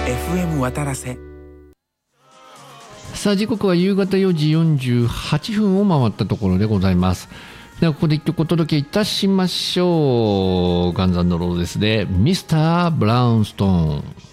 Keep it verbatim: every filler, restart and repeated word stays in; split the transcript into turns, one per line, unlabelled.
エフエム 渡良瀬。
さあ時刻は夕方よじよんじゅうはちふんを回ったところでございます。ではここで一曲お届けいたしましょう。ガンズ&ローゼスでミスターブラウンストーン。